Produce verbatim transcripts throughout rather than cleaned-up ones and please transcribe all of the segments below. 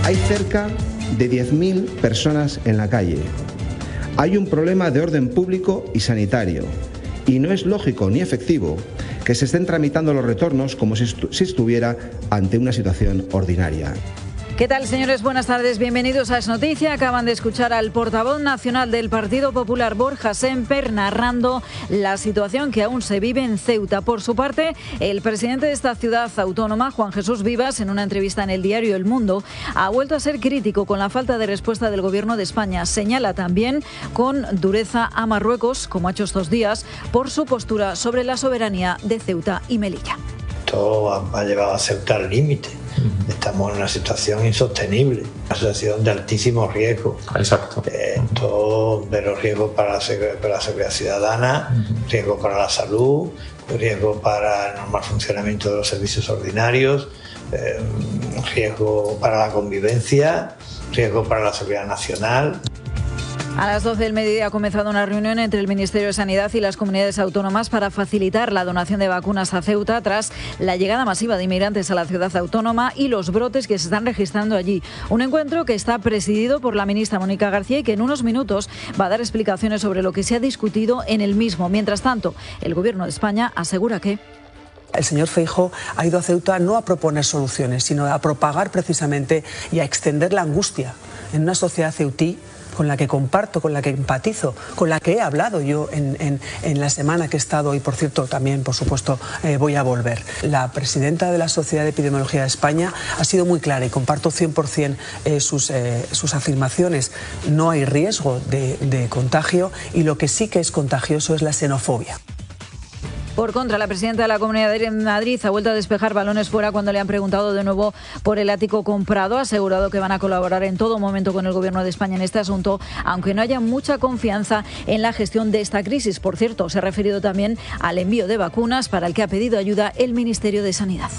Hay cerca de diez mil personas en la calle. Hay un problema de orden público y sanitario. Y no es lógico ni efectivo que se estén tramitando los retornos como si, estu- si estuviera ante una situación ordinaria. ¿Qué tal, señores? Buenas tardes. Bienvenidos a Es Noticia. Acaban de escuchar al portavoz nacional del Partido Popular, Borja Sémper, narrando la situación que aún se vive en Ceuta. Por su parte, el presidente de esta ciudad autónoma, Juan Jesús Vivas, en una entrevista en el diario El Mundo, ha vuelto a ser crítico con la falta de respuesta del Gobierno de España. Señala también con dureza a Marruecos, como ha hecho estos días, por su postura sobre la soberanía de Ceuta y Melilla. Esto ha llevado a Ceuta al límite. Estamos en una situación insostenible, una situación de altísimo riesgo. Exacto. Esto de los riesgos para la, para la seguridad ciudadana, riesgo para la salud, riesgo para el normal funcionamiento de los servicios ordinarios, eh, riesgo para la convivencia, riesgo para la seguridad nacional. A las doce del mediodía ha comenzado una reunión entre el Ministerio de Sanidad y las comunidades autónomas para facilitar la donación de vacunas a Ceuta tras la llegada masiva de inmigrantes a la ciudad autónoma y los brotes que se están registrando allí. Un encuentro que está presidido por la ministra Mónica García y que en unos minutos va a dar explicaciones sobre lo que se ha discutido en el mismo. Mientras tanto, el Gobierno de España asegura que el señor Feijóo ha ido a Ceuta no a proponer soluciones, sino a propagar precisamente y a extender la angustia en una sociedad ceutí con la que comparto, con la que empatizo, con la que he hablado yo en, en, en la semana que he estado y, por cierto, también, por supuesto, eh, voy a volver. La presidenta de la Sociedad de Epidemiología de España ha sido muy clara y comparto cien por cien eh, sus, eh, sus afirmaciones. No hay riesgo de, de contagio y lo que sí que es contagioso es la xenofobia. Por contra, la presidenta de la Comunidad de Madrid ha vuelto a despejar balones fuera cuando le han preguntado de nuevo por el ático comprado. Ha asegurado que van a colaborar en todo momento con el Gobierno de España en este asunto, aunque no haya mucha confianza en la gestión de esta crisis. Por cierto, se ha referido también al envío de vacunas para el que ha pedido ayuda el Ministerio de Sanidad.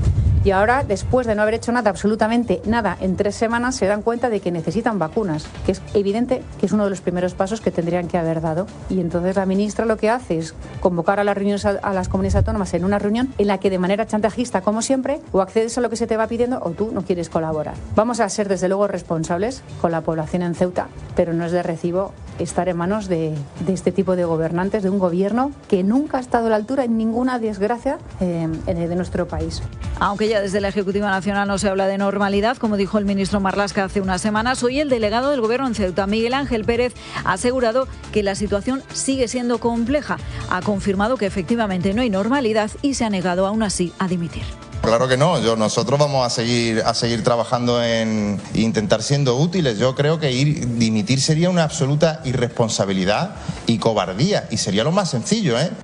Y ahora, después de no haber hecho nada, absolutamente nada, en tres semanas se dan cuenta de que necesitan vacunas, que es evidente que es uno de los primeros pasos que tendrían que haber dado. Y entonces la ministra lo que hace es convocar a las reuniones a las comunidades autónomas en una reunión en la que de manera chantajista, como siempre, o accedes a lo que se te va pidiendo o tú no quieres colaborar. Vamos a ser desde luego responsables con la población en Ceuta, pero no es de recibo estar en manos de, de este tipo de gobernantes, de un gobierno que nunca ha estado a la altura en ninguna desgracia eh, de nuestro país. Aunque ya desde la Ejecutiva Nacional no se habla de normalidad, como dijo el ministro Marlaska hace unas semanas, hoy el delegado del Gobierno en Ceuta, Miguel Ángel Pérez, ha asegurado que la situación sigue siendo compleja. Ha confirmado que efectivamente no hay normalidad y se ha negado aún así a dimitir. Claro que no, yo, nosotros vamos a seguir, a seguir trabajando en intentar siendo útiles. Yo creo que ir dimitir sería una absoluta irresponsabilidad y cobardía, y sería lo más sencillo, ¿eh?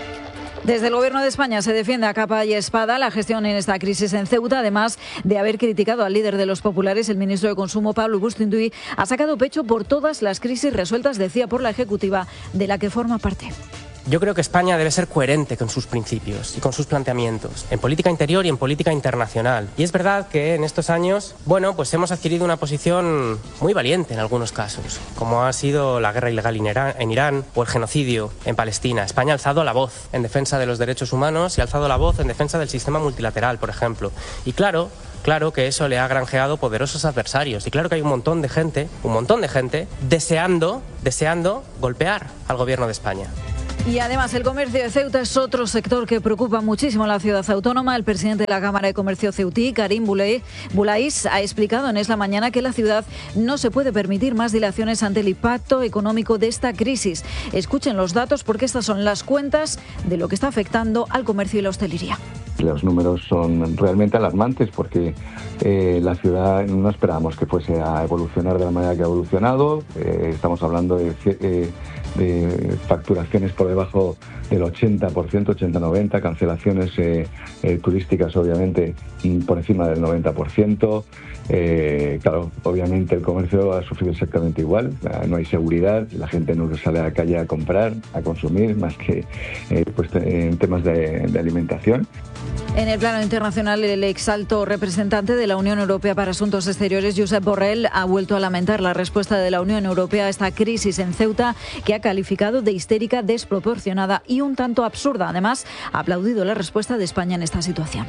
Desde el Gobierno de España se defiende a capa y espada la gestión en esta crisis en Ceuta, además de haber criticado al líder de los populares. El ministro de Consumo, Pablo Bustinduy, ha sacado pecho por todas las crisis resueltas, decía, por la Ejecutiva de la que forma parte. Yo creo que España debe ser coherente con sus principios y con sus planteamientos, en política interior y en política internacional. Y es verdad que en estos años, bueno, pues hemos adquirido una posición muy valiente en algunos casos, como ha sido la guerra ilegal en Irán, en Irán o el genocidio en Palestina. España ha alzado la voz en defensa de los derechos humanos y ha alzado la voz en defensa del sistema multilateral, por ejemplo. Y claro, claro que eso le ha granjeado poderosos adversarios. Y claro que hay un montón de gente, un montón de gente, deseando, deseando golpear al Gobierno de España. Y además el comercio de Ceuta es otro sector que preocupa muchísimo a la ciudad autónoma. El presidente de la Cámara de Comercio ceutí, Karim Boulaiz, ha explicado en Es la Mañana que la ciudad no se puede permitir más dilaciones ante el impacto económico de esta crisis. Escuchen los datos porque estas son las cuentas de lo que está afectando al comercio y la hostelería. Los números son realmente alarmantes porque eh, la ciudad no esperábamos que fuese a evolucionar de la manera que ha evolucionado. Eh, estamos hablando de, eh, de facturaciones por debajo del ochenta por ciento, ochenta noventa, cancelaciones eh, eh, turísticas obviamente por encima del noventa por ciento. Eh, claro, obviamente el comercio ha sufrido exactamente igual, no hay seguridad, la gente no sale a la calle a comprar, a consumir, más que eh, pues, en temas de, de alimentación. En el plano internacional, el exalto representante de la Unión Europea para Asuntos Exteriores, Josep Borrell, ha vuelto a lamentar la respuesta de la Unión Europea a esta crisis en Ceuta, que ha calificado de histérica, desproporcionada y un tanto absurda. Además, ha aplaudido la respuesta de España en esta situación.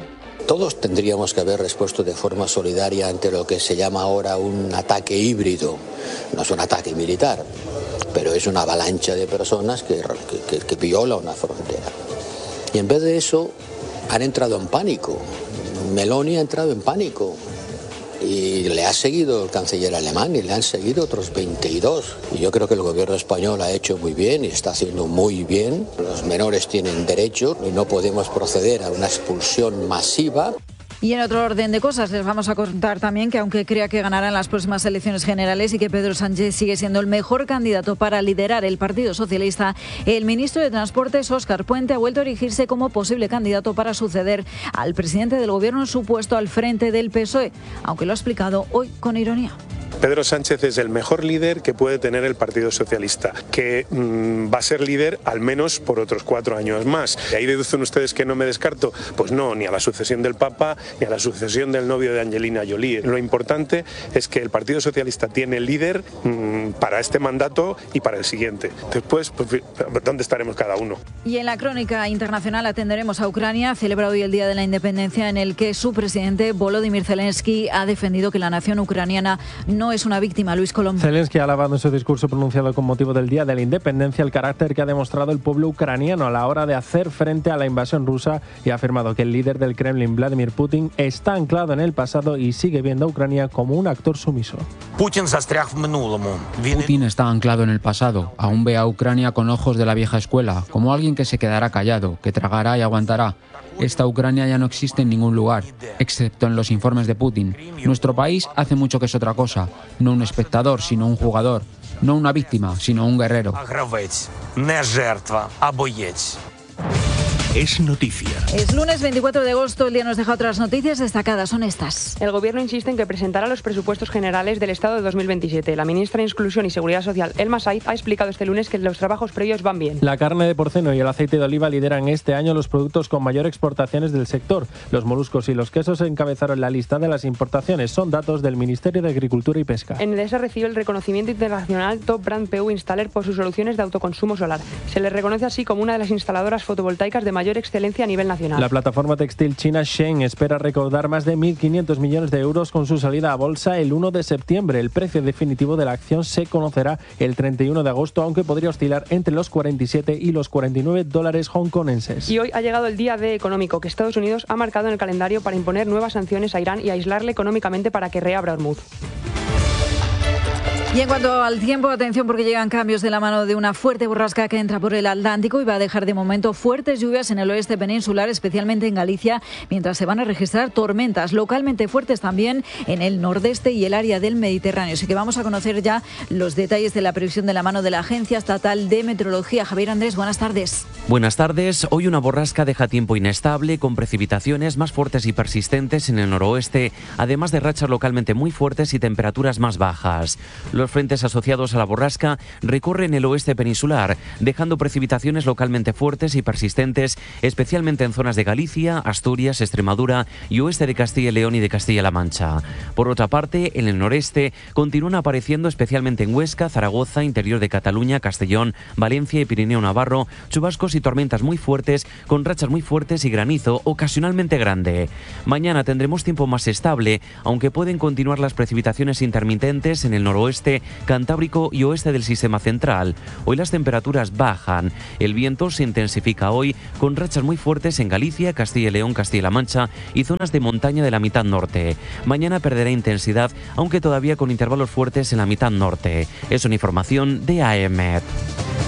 todos tendríamos que haber respuesto de forma solidaria ante lo que se llama ahora un ataque híbrido. No es un ataque militar, pero es una avalancha de personas que, que, que viola una frontera. Y en vez de eso, han entrado en pánico. Meloni ha entrado en pánico. Y le ha seguido el canciller alemán y le han seguido otros veintidós. Y yo creo que el gobierno español ha hecho muy bien y está haciendo muy bien. Los menores tienen derecho y no podemos proceder a una expulsión masiva. Y en otro orden de cosas, les vamos a contar también que aunque crea que ganará en las próximas elecciones generales y que Pedro Sánchez sigue siendo el mejor candidato para liderar el Partido Socialista, el ministro de Transportes, Óscar Puente, ha vuelto a erigirse como posible candidato para suceder al presidente del Gobierno en su puesto al frente del P S O E, aunque lo ha explicado hoy con ironía. Pedro Sánchez es el mejor líder que puede tener el Partido Socialista, que mmm, va a ser líder al menos por otros cuatro años más. ¿De ahí deducen ustedes que no me descarto? Pues no, ni a la sucesión del Papa, ni a la sucesión del novio de Angelina Jolie. Lo importante es que el Partido Socialista tiene líder mmm, para este mandato y para el siguiente. Después, pues, ¿dónde estaremos cada uno? Y en la crónica internacional atenderemos a Ucrania. Celebra hoy el Día de la Independencia, en el que su presidente, Volodymyr Zelensky, ha defendido que la nación ucraniana no es una víctima. Luis Colom. Zelensky ha alabado en su discurso pronunciado con motivo del Día de la Independencia el carácter que ha demostrado el pueblo ucraniano a la hora de hacer frente a la invasión rusa y ha afirmado que el líder del Kremlin, Vladimir Putin, está anclado en el pasado y sigue viendo a Ucrania como un actor sumiso. Putin está anclado en el pasado. Aún ve a Ucrania con ojos de la vieja escuela, como alguien que se quedará callado, que tragará y aguantará. Esta Ucrania ya no existe en ningún lugar, excepto en los informes de Putin. Nuestro país hace mucho que es otra cosa, no un espectador, sino un jugador, no una víctima, sino un guerrero. Es noticia. Es lunes veinticuatro de agosto, el día nos deja otras noticias destacadas, son estas. El Gobierno insiste en que presentará los presupuestos generales del Estado de dos mil veintisiete. La ministra de Inclusión y Seguridad Social, Elma Saiz, ha explicado este lunes que los trabajos previos van bien. La carne de porcino y el aceite de oliva lideran este año los productos con mayor exportaciones del sector. Los moluscos y los quesos encabezaron la lista de las importaciones. Son datos del Ministerio de Agricultura y Pesca. Endesa recibe el reconocimiento internacional Top Brand P U Installer por sus soluciones de autoconsumo solar. Se le reconoce así como una de las instaladoras fotovoltaicas de mayor excelencia a nivel nacional. La plataforma textil china Shein espera recaudar más de mil quinientos millones de euros con su salida a bolsa el uno de septiembre. El precio definitivo de la acción se conocerá el treinta y uno de agosto, aunque podría oscilar entre los cuarenta y siete y los cuarenta y nueve dólares hongkonenses. Y hoy ha llegado el día D económico que Estados Unidos ha marcado en el calendario para imponer nuevas sanciones a Irán y aislarle económicamente para que reabra Hormuz. Y en cuanto al tiempo, atención porque llegan cambios de la mano de una fuerte borrasca que entra por el Atlántico y va a dejar de momento fuertes lluvias en el oeste peninsular, especialmente en Galicia, mientras se van a registrar tormentas localmente fuertes también en el nordeste y el área del Mediterráneo. Así que vamos a conocer ya los detalles de la previsión de la mano de la Agencia Estatal de Meteorología. Javier Andrés, buenas tardes. Buenas tardes. Hoy una borrasca deja tiempo inestable con precipitaciones más fuertes y persistentes en el noroeste, además de rachas localmente muy fuertes y temperaturas más bajas. Los frentes asociados a la borrasca recorren el oeste peninsular, dejando precipitaciones localmente fuertes y persistentes, especialmente en zonas de Galicia, Asturias, Extremadura y oeste de Castilla y León y de Castilla-La Mancha. Por otra parte, en el noreste continúan apareciendo especialmente en Huesca, Zaragoza, interior de Cataluña, Castellón, Valencia y Pirineo Navarro, chubascos y tormentas muy fuertes, con rachas muy fuertes y granizo ocasionalmente grande. Mañana tendremos tiempo más estable, aunque pueden continuar las precipitaciones intermitentes en el noroeste, Cantábrico y oeste del sistema central. Hoy las temperaturas bajan. El viento se intensifica hoy con rachas muy fuertes en Galicia, Castilla y León, Castilla-La Mancha y zonas de montaña de la mitad norte. Mañana perderá intensidad, aunque todavía con intervalos fuertes en la mitad norte. Es una información de A E M E T.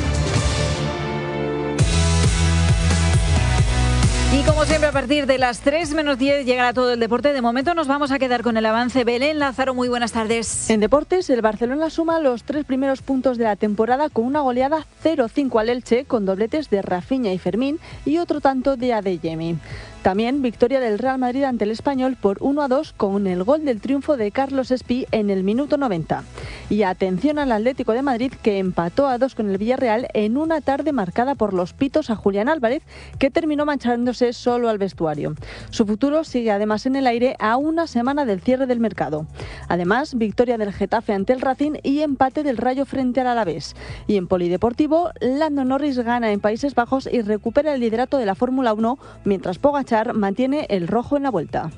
Y como siempre, a partir de las tres menos diez llegará todo el deporte. De momento nos vamos a quedar con el avance. Belén Lázaro, muy buenas tardes. En deportes, el Barcelona suma los tres primeros puntos de la temporada con una goleada cero cinco al Elche, con dobletes de Rafinha y Fermín y otro tanto de Adeyemi. También victoria del Real Madrid ante el Español por uno a dos con el gol del triunfo de Carlos Espí en el minuto noventa. Y atención al Atlético de Madrid, que empató a dos con el Villarreal en una tarde marcada por los pitos a Julián Álvarez, que terminó manchándose limitándose solo al vestuario. Su futuro sigue además en el aire a una semana del cierre del mercado. Además, victoria del Getafe ante el Racing y empate del Rayo frente al Alavés. Y en polideportivo, Lando Norris gana en Países Bajos y recupera el liderato de la Fórmula uno, mientras Pogačar mantiene el rojo en la vuelta.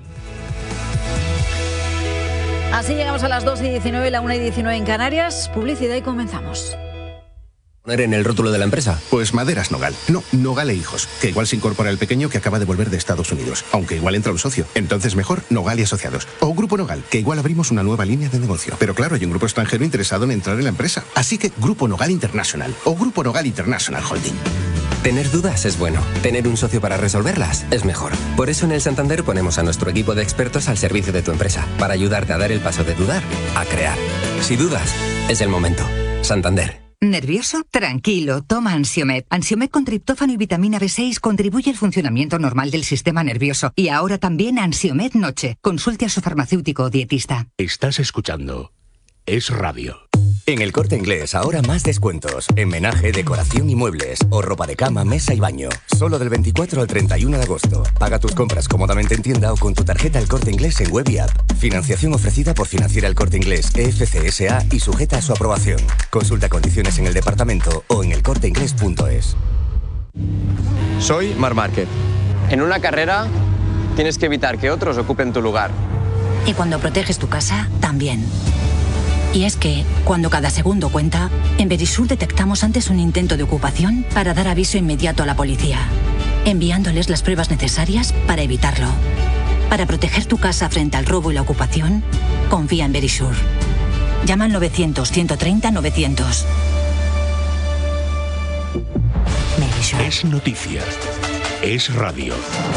Así llegamos a las dos y diecinueve, la una y diecinueve en Canarias. Publicidad y comenzamos. ¿Poner en el rótulo de la empresa? Pues Maderas Nogal. No, Nogal e Hijos, que igual se incorpora el pequeño que acaba de volver de Estados Unidos, aunque igual entra un socio. Entonces mejor Nogal y Asociados. O Grupo Nogal, que igual abrimos una nueva línea de negocio. Pero claro, hay un grupo extranjero interesado en entrar en la empresa. Así que Grupo Nogal International o Grupo Nogal International Holding. Tener dudas es bueno. Tener un socio para resolverlas es mejor. Por eso en el Santander ponemos a nuestro equipo de expertos al servicio de tu empresa, para ayudarte a dar el paso de dudar a crear. Si dudas, es el momento. Santander. ¿Nervioso? Tranquilo, toma Ansiomed. Ansiomed con triptófano y vitamina B seis contribuye al funcionamiento normal del sistema nervioso. Y ahora también Ansiomed Noche. Consulte a su farmacéutico o dietista. Estás escuchando Es Radio. En El Corte Inglés ahora más descuentos. En menaje, decoración y muebles. O ropa de cama, mesa y baño. Solo del veinticuatro al treinta y uno de agosto. Paga tus compras cómodamente en tienda o con tu tarjeta El Corte Inglés en web y app. Financiación ofrecida por Financiera El Corte Inglés E F C S A y sujeta a su aprobación. Consulta condiciones en el departamento o en elcorteinglés punto es. Soy Marc Márquez. En una carrera tienes que evitar que otros ocupen tu lugar. Y cuando proteges tu casa, también. Y es que, cuando cada segundo cuenta, en Verisur detectamos antes un intento de ocupación para dar aviso inmediato a la policía, enviándoles las pruebas necesarias para evitarlo. Para proteger tu casa frente al robo y la ocupación, confía en Verisur. Llama al novecientos, ciento treinta, novecientos. Verisur. Es noticia. Es radio.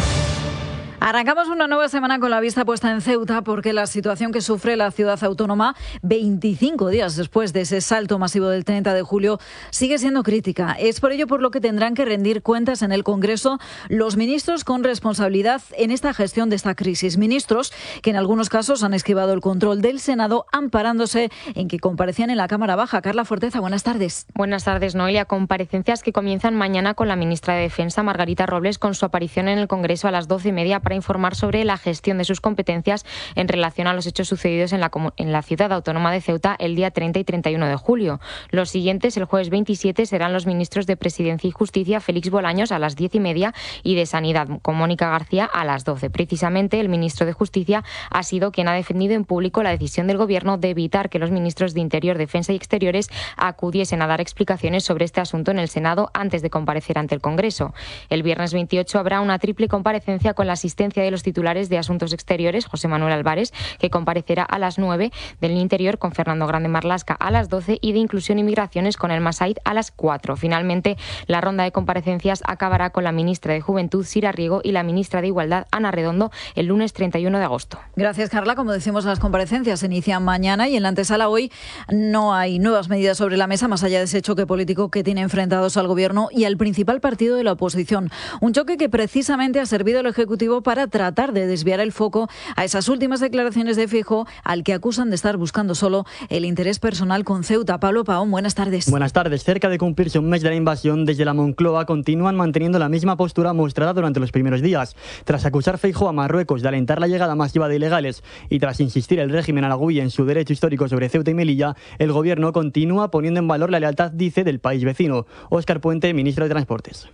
Arrancamos una nueva semana con la vista puesta en Ceuta porque la situación que sufre la ciudad autónoma veinticinco días después de ese salto masivo del treinta de julio sigue siendo crítica. Es por ello por lo que tendrán que rendir cuentas en el Congreso los ministros con responsabilidad en esta gestión de esta crisis. Ministros que en algunos casos han esquivado el control del Senado amparándose en que comparecían en la Cámara Baja. Carla Forteza, buenas tardes. Buenas tardes, Noelia. Comparecencias que comienzan mañana con la ministra de Defensa, Margarita Robles, con su aparición en el Congreso a las doce y media para informar sobre la gestión de sus competencias en relación a los hechos sucedidos en la, en la ciudad autónoma de Ceuta el día treinta y treinta y uno de julio. Los siguientes, el jueves veintisiete, serán los ministros de Presidencia y Justicia, Félix Bolaños, a las diez y media, y de Sanidad, con Mónica García, a las doce. Precisamente, el ministro de Justicia ha sido quien ha defendido en público la decisión del Gobierno de evitar que los ministros de Interior, Defensa y Exteriores acudiesen a dar explicaciones sobre este asunto en el Senado antes de comparecer ante el Congreso. El viernes veintiocho habrá una triple comparecencia con la asistencia de los titulares de Asuntos Exteriores, José Manuel Álvarez, que comparecerá a las nueve, del Interior con Fernando Grande Marlasca a las doce y de Inclusión y Migraciones con Elma Said a las cuatro. Finalmente, la ronda de comparecencias acabará con la ministra de Juventud, Sira Riego, y la ministra de Igualdad, Ana Redondo, el lunes treinta y uno de agosto. Gracias, Carla. Como decimos, las comparecencias se inician mañana y en la antesala hoy no hay nuevas medidas sobre la mesa, más allá de ese choque político que tiene enfrentados al Gobierno y al principal partido de la oposición. Un choque que precisamente ha servido al Ejecutivo para para tratar de desviar el foco a esas últimas declaraciones de Feijóo, al que acusan de estar buscando solo el interés personal con Ceuta. Pablo Paón, buenas tardes. Buenas tardes. Cerca de cumplirse un mes de la invasión, desde la Moncloa continúan manteniendo la misma postura mostrada durante los primeros días. Tras acusar Feijóo a Marruecos de alentar la llegada masiva de ilegales y tras insistir el régimen alauí en su derecho histórico sobre Ceuta y Melilla, el Gobierno continúa poniendo en valor la lealtad, dice, del país vecino. Óscar Puente, ministro de Transportes.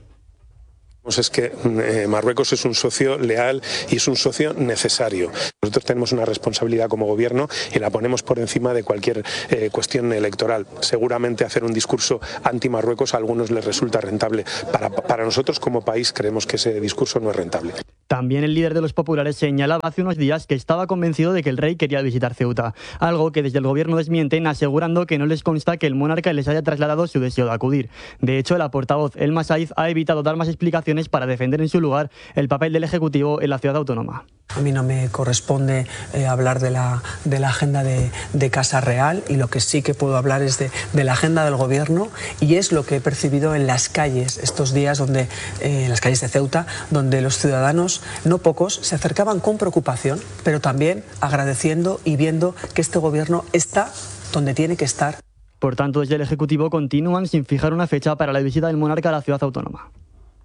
Es que eh, Marruecos es un socio leal y es un socio necesario. Nosotros tenemos una responsabilidad como gobierno y la ponemos por encima de cualquier eh, cuestión electoral. Seguramente hacer un discurso anti-Marruecos a algunos les resulta rentable. Para, para nosotros como país creemos que ese discurso no es rentable. También el líder de los populares señalaba hace unos días que estaba convencido de que el rey quería visitar Ceuta, algo que desde el gobierno desmienten, asegurando que no les consta que el monarca les haya trasladado su deseo de acudir. De hecho, la portavoz Elma Said ha evitado dar más explicaciones para defender en su lugar el papel del Ejecutivo en la ciudad autónoma. A mí no me corresponde eh, hablar de la, de la agenda de, de Casa Real, y lo que sí que puedo hablar es de, de la agenda del Gobierno, y es lo que he percibido en las calles estos días, donde, eh, en las calles de Ceuta, donde los ciudadanos, no pocos, se acercaban con preocupación, pero también agradeciendo y viendo que este Gobierno está donde tiene que estar. Por tanto, desde el Ejecutivo continúan sin fijar una fecha para la visita del monarca a la ciudad autónoma.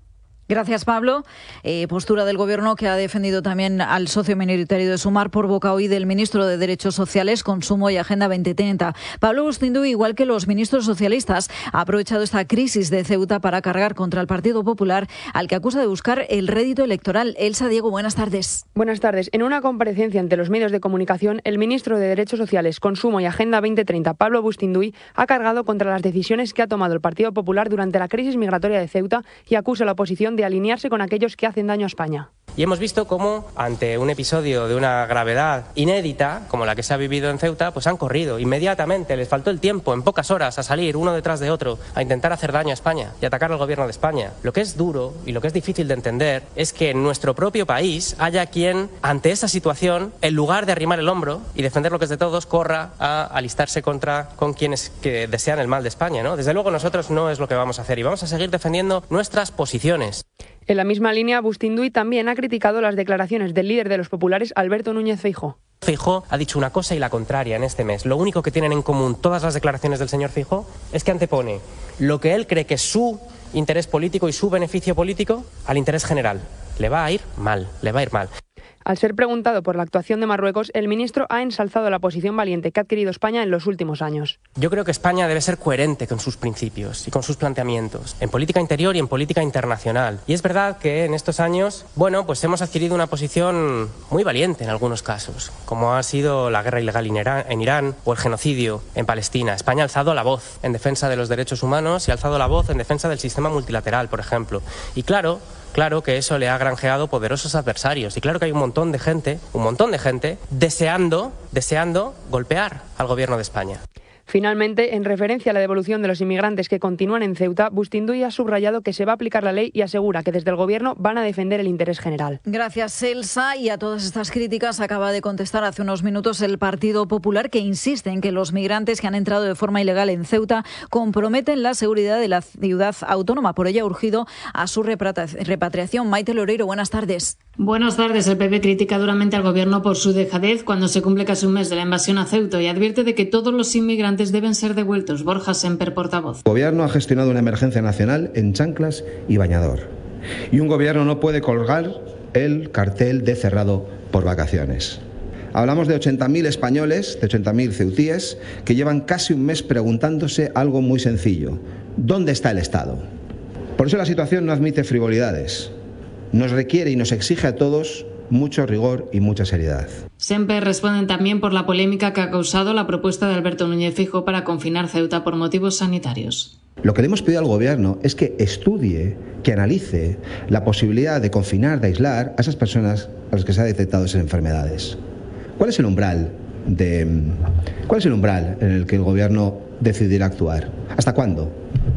Gracias, Pablo. Eh, postura del Gobierno que ha defendido también al socio minoritario de Sumar por boca hoy del ministro de Derechos Sociales, Consumo y Agenda veinte treinta. Pablo Bustinduy, igual que los ministros socialistas, ha aprovechado esta crisis de Ceuta para cargar contra el Partido Popular, al que acusa de buscar el rédito electoral. Elsa Diego, buenas tardes. Buenas tardes. En una comparecencia ante los medios de comunicación, el ministro de Derechos Sociales, Consumo y Agenda veinte treinta, Pablo Bustinduy, ha cargado contra las decisiones que ha tomado el Partido Popular durante la crisis migratoria de Ceuta y acusa a la oposición de alinearse con aquellos que hacen daño a España. Y hemos visto cómo, ante un episodio de una gravedad inédita, como la que se ha vivido en Ceuta, pues han corrido inmediatamente, les faltó el tiempo, en pocas horas, a salir uno detrás de otro, a intentar hacer daño a España y atacar al gobierno de España. Lo que es duro y lo que es difícil de entender es que en nuestro propio país haya quien, ante esa situación, en lugar de arrimar el hombro y defender lo que es de todos, corra a alistarse contra con quienes que desean el mal de España, ¿no? Desde luego nosotros no es lo que vamos a hacer y vamos a seguir defendiendo nuestras posiciones. En la misma línea, Bustinduy también ha criticado las declaraciones del líder de los populares, Alberto Núñez Feijóo. Feijóo ha dicho una cosa y la contraria en este mes. Lo único que tienen en común todas las declaraciones del señor Feijóo es que antepone lo que él cree que es su interés político y su beneficio político al interés general. Le va a ir mal, le va a ir mal. Al ser preguntado por la actuación de Marruecos, el ministro ha ensalzado la posición valiente que ha adquirido España en los últimos años. Yo creo que España debe ser coherente con sus principios y con sus planteamientos, en política interior y en política internacional. Y es verdad que en estos años, bueno, pues hemos adquirido una posición muy valiente en algunos casos, como ha sido la guerra ilegal en Irán, en Irán o el genocidio en Palestina. España ha alzado la voz en defensa de los derechos humanos y ha alzado la voz en defensa del sistema multilateral, por ejemplo. Y claro, Claro que eso le ha granjeado poderosos adversarios y claro que hay un montón de gente, un montón de gente deseando, deseando golpear al gobierno de España. Finalmente, en referencia a la devolución de los inmigrantes que continúan en Ceuta, Bustinduy ha subrayado que se va a aplicar la ley y asegura que desde el Gobierno van a defender el interés general. Gracias, Elsa. Y a todas estas críticas acaba de contestar hace unos minutos el Partido Popular, que insiste en que los migrantes que han entrado de forma ilegal en Ceuta comprometen la seguridad de la ciudad autónoma. Por ello ha urgido a su repatriación. Maite Loreiro, buenas tardes. Buenas tardes. El P P critica duramente al Gobierno por su dejadez cuando se cumple casi un mes de la invasión a Ceuta y advierte de que todos los inmigrantes deben ser devueltos. Borja Semper, portavoz. El Gobierno ha gestionado una emergencia nacional en chanclas y bañador. Y un Gobierno no puede colgar el cartel de cerrado por vacaciones. Hablamos de ochenta mil españoles, de ochenta mil ceutíes, que llevan casi un mes preguntándose algo muy sencillo. ¿Dónde está el Estado? Por eso la situación no admite frivolidades. Nos requiere y nos exige a todos mucho rigor y mucha seriedad. Semper responden también por la polémica que ha causado la propuesta de Alberto Núñez Feijóo para confinar Ceuta por motivos sanitarios. Lo que le hemos pedido al Gobierno es que estudie, que analice la posibilidad de confinar, de aislar a esas personas a las que se ha detectado esas enfermedades. ¿Cuál es el umbral de, cuál es el umbral en el que el Gobierno decidirá actuar? ¿Hasta cuándo?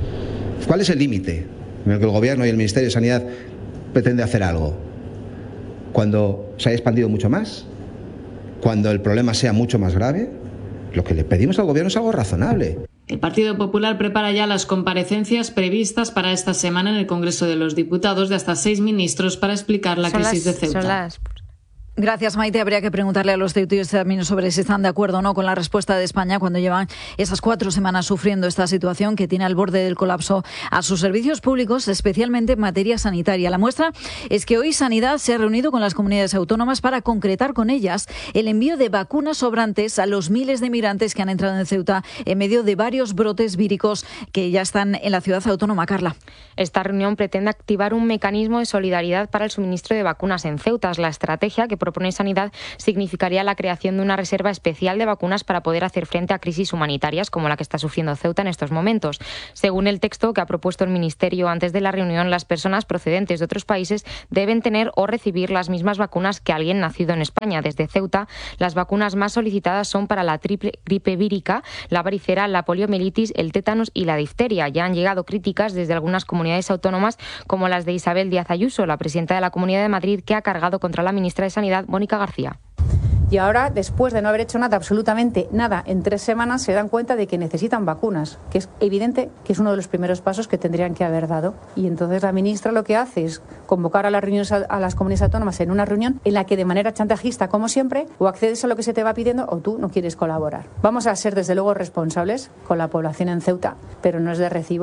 ¿Cuál es el límite en el que el Gobierno y el Ministerio de Sanidad pretende hacer algo? ¿Cuando se haya expandido mucho más? ¿Cuando el problema sea mucho más grave? Lo que le pedimos al Gobierno es algo razonable. El Partido Popular prepara ya las comparecencias previstas para esta semana en el Congreso de los Diputados de hasta seis ministros para explicar la son crisis las, de Ceuta. Son las... Gracias, Maite. Habría que preguntarle a los ceutíes también sobre si están de acuerdo o no con la respuesta de España cuando llevan esas cuatro semanas sufriendo esta situación que tiene al borde del colapso a sus servicios públicos, especialmente en materia sanitaria. La muestra es que hoy Sanidad se ha reunido con las comunidades autónomas para concretar con ellas el envío de vacunas sobrantes a los miles de migrantes que han entrado en Ceuta en medio de varios brotes víricos que ya están en la ciudad autónoma. Carla. Esta reunión pretende activar un mecanismo de solidaridad para el suministro de vacunas en Ceuta. La estrategia que propone Sanidad significaría la creación de una reserva especial de vacunas para poder hacer frente a crisis humanitarias como la que está sufriendo Ceuta en estos momentos. Según el texto que ha propuesto el Ministerio antes de la reunión, las personas procedentes de otros países deben tener o recibir las mismas vacunas que alguien nacido en España. Desde Ceuta, las vacunas más solicitadas son para la triple gripe vírica, la varicela, la poliomielitis, el tétanos y la difteria. Ya han llegado críticas desde algunas comunidades autónomas como las de Isabel Díaz Ayuso, la presidenta de la Comunidad de Madrid, que ha cargado contra la ministra de Sanidad, Mónica García. Y ahora, después de no haber hecho nada, absolutamente nada, en tres semanas se dan cuenta de que necesitan vacunas, que es evidente que es uno de los primeros pasos que tendrían que haber dado. Y entonces la ministra lo que hace es convocar a las reuniones a las comunidades autónomas en una reunión en la que de manera chantajista, como siempre, o accedes a lo que se te va pidiendo o tú no quieres colaborar. Vamos a ser desde luego responsables con la población en Ceuta, pero no es de recibo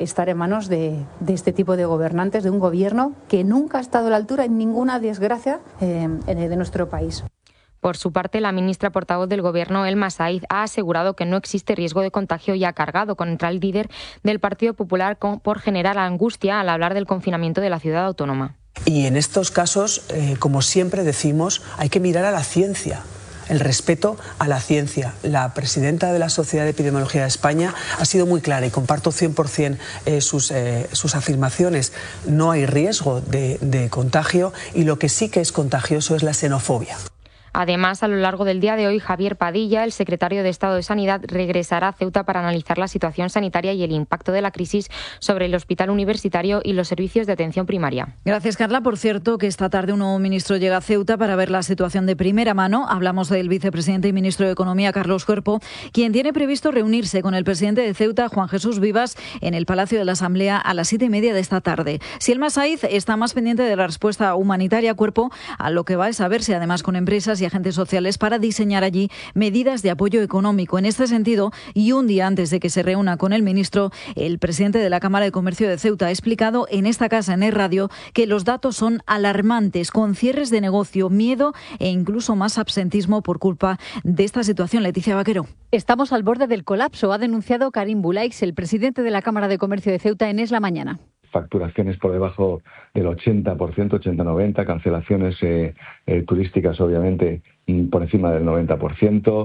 estar en manos de, de este tipo de gobernantes, de un gobierno que nunca ha estado a la altura en ninguna desgracia eh, de nuestro país. Por su parte, la ministra portavoz del Gobierno, Elma Saíz, ha asegurado que no existe riesgo de contagio y ha cargado contra el líder del Partido Popular por generar angustia al hablar del confinamiento de la ciudad autónoma. Y en estos casos, eh, como siempre decimos, hay que mirar a la ciencia. El respeto a la ciencia. La presidenta de la Sociedad de Epidemiología de España ha sido muy clara y comparto cien por cien eh, sus, eh, sus afirmaciones. No hay riesgo de, de contagio y lo que sí que es contagioso es la xenofobia. Además, a lo largo del día de hoy, Javier Padilla, el secretario de Estado de Sanidad, regresará a Ceuta para analizar la situación sanitaria y el impacto de la crisis sobre el hospital universitario y los servicios de atención primaria. Gracias, Carla. Por cierto, que esta tarde un nuevo ministro llega a Ceuta para ver la situación de primera mano. Hablamos del vicepresidente y ministro de Economía, Carlos Cuerpo, quien tiene previsto reunirse con el presidente de Ceuta, Juan Jesús Vivas, en el Palacio de la Asamblea a las siete y media de esta tarde. Si Elma Saíz está más pendiente de la respuesta humanitaria, Cuerpo a lo que va es a verse además con empresas y agentes sociales para diseñar allí medidas de apoyo económico. En este sentido, y un día antes de que se reúna con el ministro, el presidente de la Cámara de Comercio de Ceuta ha explicado en esta casa, en el radio, que los datos son alarmantes, con cierres de negocio, miedo e incluso más absentismo por culpa de esta situación. Leticia Vaquero. Estamos al borde del colapso, ha denunciado Karim Boulaic, el presidente de la Cámara de Comercio de Ceuta, en Es la Mañana. Facturaciones por debajo del ochenta por ciento, ochenta noventa, cancelaciones eh, eh, turísticas obviamente por encima del noventa por ciento.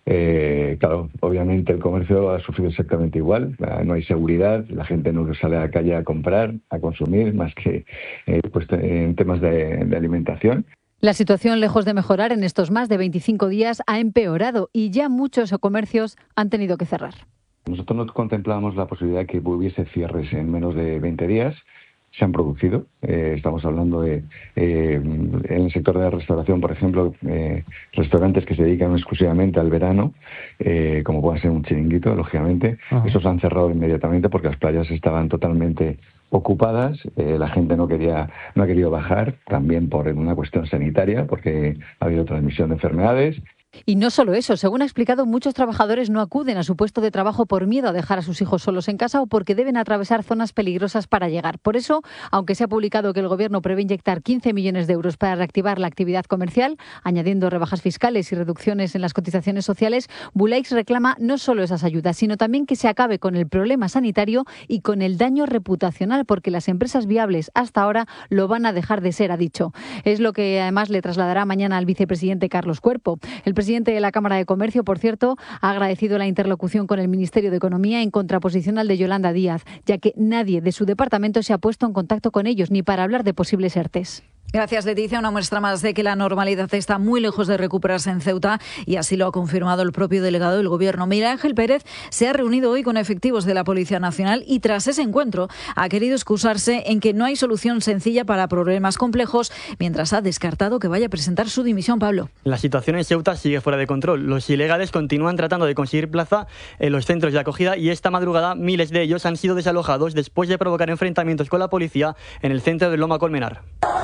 Eh, claro, obviamente el comercio ha sufrido exactamente igual, no hay seguridad, la gente no sale a la calle a comprar, a consumir, más que eh, pues, en temas de, de alimentación. La situación, lejos de mejorar en estos más de veinticinco días, ha empeorado y ya muchos comercios han tenido que cerrar. Nosotros no contemplábamos la posibilidad de que hubiese cierres en menos de veinte días. Se han producido. Eh, estamos hablando de, eh, en el sector de la restauración, por ejemplo, eh, restaurantes que se dedican exclusivamente al verano, eh, como puede ser un chiringuito, lógicamente. Ajá. Esos han cerrado inmediatamente porque las playas estaban totalmente ocupadas. Eh, la gente no quería, no ha querido bajar, también por una cuestión sanitaria, porque ha habido transmisión de enfermedades. Y no solo eso, según ha explicado, muchos trabajadores no acuden a su puesto de trabajo por miedo a dejar a sus hijos solos en casa o porque deben atravesar zonas peligrosas para llegar. Por eso, aunque se ha publicado que el Gobierno prevé inyectar quince millones de euros para reactivar la actividad comercial, añadiendo rebajas fiscales y reducciones en las cotizaciones sociales, Boulaic reclama no solo esas ayudas, sino también que se acabe con el problema sanitario y con el daño reputacional, porque las empresas viables hasta ahora lo van a dejar de ser, ha dicho. Es lo que además le trasladará mañana al vicepresidente Carlos Cuerpo. El El presidente de la Cámara de Comercio, por cierto, ha agradecido la interlocución con el Ministerio de Economía en contraposición al de Yolanda Díaz, ya que nadie de su departamento se ha puesto en contacto con ellos ni para hablar de posibles ERTEs. Gracias, Leticia. Una muestra más de que la normalidad está muy lejos de recuperarse en Ceuta y así lo ha confirmado el propio delegado del Gobierno. Miguel Ángel Pérez se ha reunido hoy con efectivos de la Policía Nacional y tras ese encuentro ha querido excusarse en que no hay solución sencilla para problemas complejos, mientras ha descartado que vaya a presentar su dimisión. Pablo. La situación en Ceuta sigue fuera de control. Los ilegales continúan tratando de conseguir plaza en los centros de acogida y esta madrugada miles de ellos han sido desalojados después de provocar enfrentamientos con la policía en el centro de Loma Colmenar.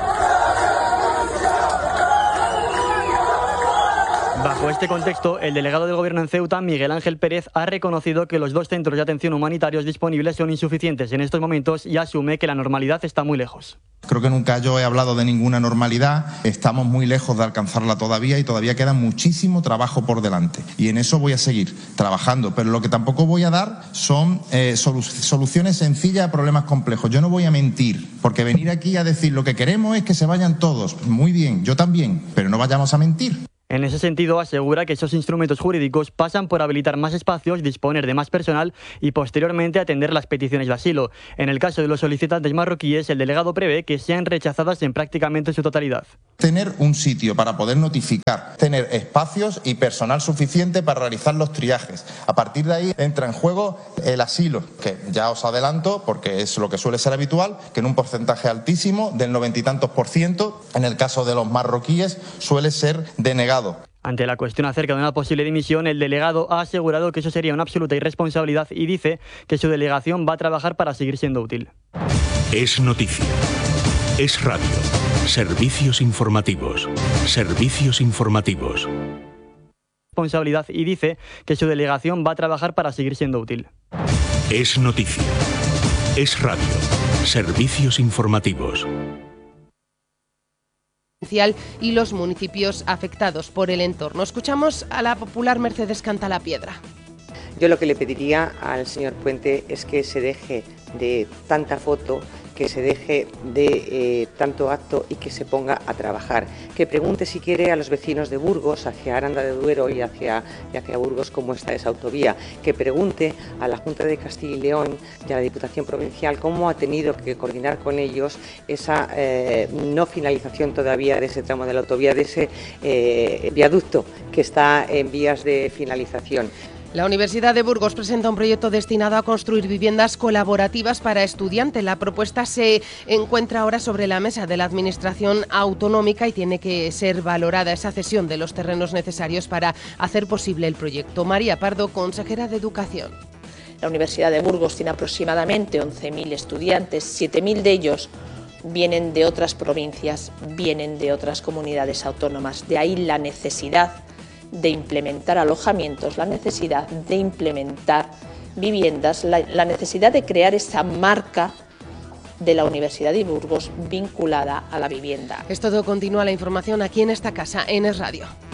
Bajo este contexto, el delegado del Gobierno en Ceuta, Miguel Ángel Pérez, ha reconocido que los dos centros de atención humanitarios disponibles son insuficientes en estos momentos y asume que la normalidad está muy lejos. Creo que nunca yo he hablado de ninguna normalidad, estamos muy lejos de alcanzarla todavía y todavía queda muchísimo trabajo por delante. Y en eso voy a seguir trabajando, pero lo que tampoco voy a dar son eh, solu- soluciones sencillas a problemas complejos. Yo no voy a mentir, porque venir aquí a decir lo que queremos es que se vayan todos. Muy bien, yo también, pero no vayamos a mentir. En ese sentido, asegura que esos instrumentos jurídicos pasan por habilitar más espacios, disponer de más personal y posteriormente atender las peticiones de asilo. En el caso de los solicitantes marroquíes, el delegado prevé que sean rechazadas en prácticamente su totalidad. Tener un sitio para poder notificar, tener espacios y personal suficiente para realizar los triajes. A partir de ahí entra en juego el asilo, que ya os adelanto, porque es lo que suele ser habitual, que en un porcentaje altísimo, del noventa y tantos por ciento, en el caso de los marroquíes, suele ser denegado. Ante la cuestión acerca de una posible dimisión, el delegado ha asegurado que eso sería una absoluta irresponsabilidad y dice que su delegación va a trabajar para seguir siendo útil. Es noticia. Es radio. Servicios informativos. Servicios informativos. Responsabilidad y dice que su delegación va a trabajar para seguir siendo útil. Es noticia. Es Radio. Servicios informativos. Y los municipios afectados por el entorno. Escuchamos a la popular Mercedes Cantalapiedra. Yo lo que le pediría al señor Puente es que se deje de tanta foto, que se deje de eh, tanto acto y que se ponga a trabajar. Que pregunte si quiere a los vecinos de Burgos, hacia Aranda de Duero y hacia, y hacia Burgos, cómo está esa autovía. Que pregunte a la Junta de Castilla y León y a la Diputación Provincial cómo ha tenido que coordinar con ellos esa eh, no finalización todavía de ese tramo de la autovía, de ese eh, viaducto que está en vías de finalización. La Universidad de Burgos presenta un proyecto destinado a construir viviendas colaborativas para estudiantes. La propuesta se encuentra ahora sobre la mesa de la Administración Autonómica y tiene que ser valorada esa cesión de los terrenos necesarios para hacer posible el proyecto. María Pardo, consejera de Educación. La Universidad de Burgos tiene aproximadamente once mil estudiantes, siete mil de ellos vienen de otras provincias, vienen de otras comunidades autónomas. De ahí la necesidad de implementar alojamientos, la necesidad de implementar viviendas, la, la necesidad de crear esa marca de la Universidad de Burgos vinculada a la vivienda. Es todo, continúa la información aquí en esta casa, en Es Radio.